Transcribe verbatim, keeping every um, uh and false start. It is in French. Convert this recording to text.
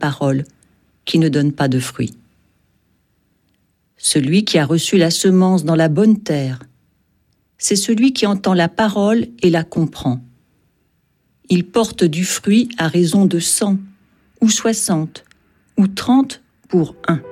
parole qui ne donne pas de fruits. Celui qui a reçu la semence dans la bonne terre, c'est celui qui entend la parole et la comprend. Il porte du fruit à raison de cent, ou soixante, ou trente pour un.